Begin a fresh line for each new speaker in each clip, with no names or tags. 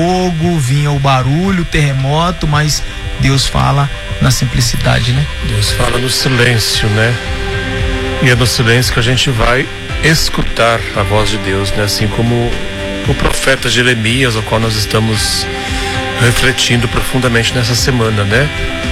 fogo, vinha o barulho, o terremoto, mas Deus fala na simplicidade, né?
Deus fala no silêncio, né? E é no silêncio que a gente vai escutar a voz de Deus, né? Assim como o profeta Jeremias, ao qual nós estamos refletindo profundamente nessa semana, né?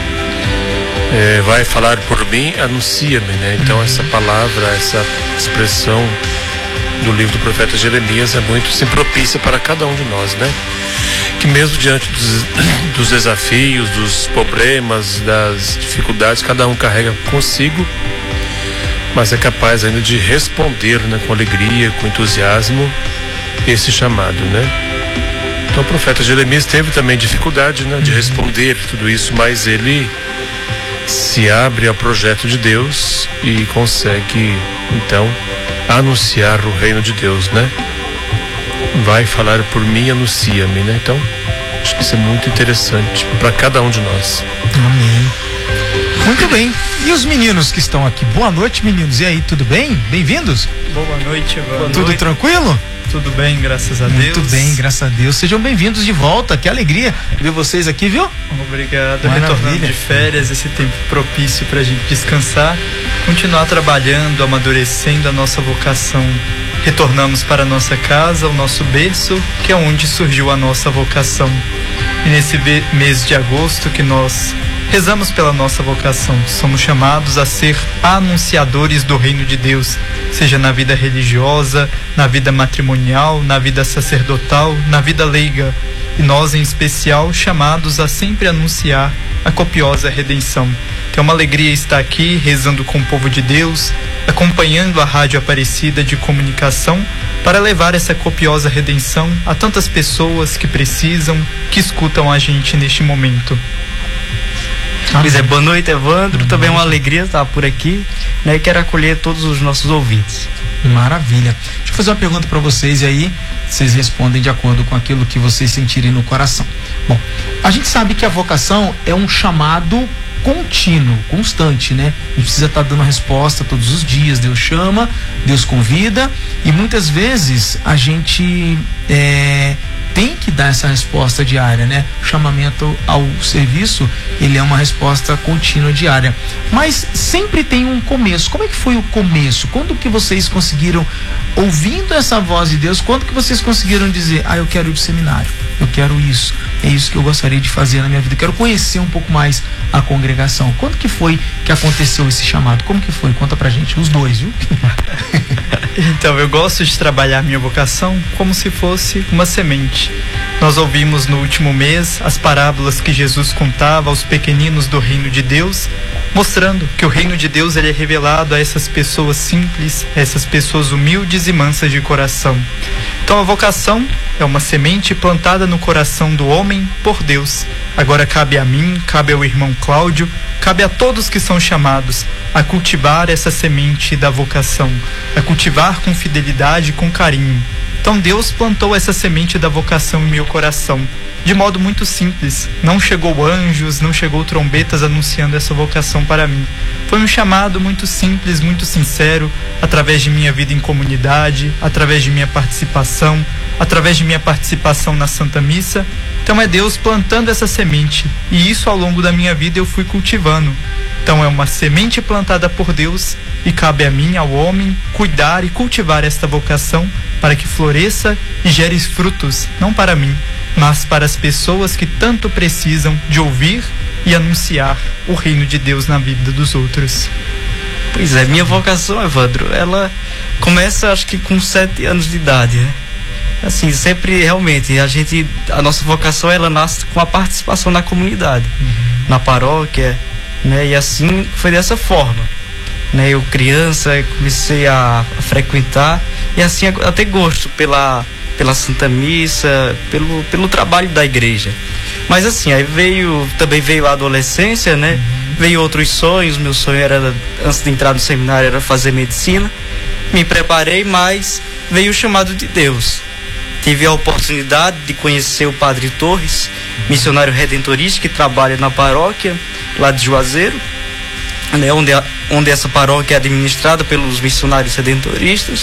Vai falar por mim, anuncia-me, né? Então essa palavra, essa expressão do livro do profeta Jeremias é muito sim, propícia para cada um de nós, né? Que mesmo diante dos desafios, dos problemas, das dificuldades, cada um carrega consigo, mas é capaz ainda de responder, né, com alegria, com entusiasmo, esse chamado, né? Então o profeta Jeremias teve também dificuldade, né, de responder tudo isso, mas ele se abre ao projeto de Deus e consegue, então, anunciar o reino de Deus, né? Vai falar por mim, anuncia-me, né? Então, acho que isso é muito interessante para cada um de nós.
Amém. Muito bem. E os meninos que estão aqui? Boa noite, meninos. E aí, tudo bem? Bem-vindos?
Boa noite.
Tudo tranquilo?
Tudo bem, graças a Deus.
Muito bem, graças a Deus. Sejam bem-vindos de volta. Que alegria ver vocês aqui, viu?
Obrigado.
Maravilha.
Retornando de férias, esse tempo propício pra gente descansar, continuar trabalhando, amadurecendo a nossa vocação. Retornamos para a nossa casa, o nosso berço, que é onde surgiu a nossa vocação. E nesse mês de agosto que nós rezamos pela nossa vocação, somos chamados a ser anunciadores do reino de Deus, seja na vida religiosa, na vida matrimonial, na vida sacerdotal, na vida leiga. E nós, em especial, chamados a sempre anunciar a copiosa redenção. Então é uma alegria estar aqui, rezando com o povo de Deus, acompanhando a Rádio Aparecida de Comunicação, para levar essa copiosa redenção a tantas pessoas que precisam, que escutam a gente neste momento.
Pois é, boa noite, Evandro. Também é uma alegria estar por aqui, né? E quero acolher todos os nossos ouvintes.
Maravilha. Deixa eu fazer uma pergunta para vocês e aí vocês respondem de acordo com aquilo que vocês sentirem no coração. Bom, a gente sabe que a vocação é um chamado contínuo, constante, né? A gente precisa estar dando resposta todos os dias. Deus chama, Deus convida e muitas vezes a gente tem que dar essa resposta diária, né? O chamamento ao serviço, ele é uma resposta contínua diária. Mas sempre tem um começo. Como é que foi o começo? Quando que vocês conseguiram, ouvindo essa voz de Deus, quando que vocês conseguiram dizer, eu quero ir pro seminário, eu quero isso, é isso que eu gostaria de fazer na minha vida, eu quero conhecer um pouco mais a congregação. Quando que foi que aconteceu esse chamado? Como que foi? Conta pra gente, os dois, viu?
Então, eu gosto de trabalhar minha vocação como se fosse uma semente. Nós ouvimos no último mês as parábolas que Jesus contava aos pequeninos do reino de Deus, mostrando que o reino de Deus ele é revelado a essas pessoas simples, a essas pessoas humildes e mansas de coração. Então a vocação é uma semente plantada no coração do homem por Deus. Agora cabe a mim, cabe ao irmão Cláudio, cabe a todos que são chamados a cultivar essa semente da vocação, a cultivar com fidelidade e com carinho. Então Deus plantou essa semente da vocação em meu coração, de modo muito simples. Não chegou anjos, não chegou trombetas anunciando essa vocação para mim. Foi um chamado muito simples, muito sincero, através de minha vida em comunidade, através de minha participação, através de minha participação na Santa Missa. Então é Deus plantando essa semente, e isso ao longo da minha vida eu fui cultivando. Então é uma semente plantada por Deus e cabe a mim, ao homem, cuidar e cultivar esta vocação para que floresça e gere frutos, não para mim, mas para as pessoas que tanto precisam de ouvir e anunciar o reino de Deus na vida dos outros.
Pois é, minha vocação, Evandro, ela começa acho que com 7 anos de idade, né? Assim, sempre realmente, a nossa vocação ela nasce com a participação na comunidade, na paróquia, né? E assim foi dessa forma, né? Eu criança comecei a frequentar e assim até gosto pela Santa Missa, pelo trabalho da igreja. Mas assim, aí também veio a adolescência, né? Veio outros sonhos. Meu sonho era, antes de entrar no seminário, era fazer medicina. Me preparei, mas veio o chamado de Deus. Tive a oportunidade de conhecer o Padre Torres, missionário redentorista que trabalha na paróquia lá de Juazeiro, né, onde essa paróquia é administrada pelos missionários redentoristas.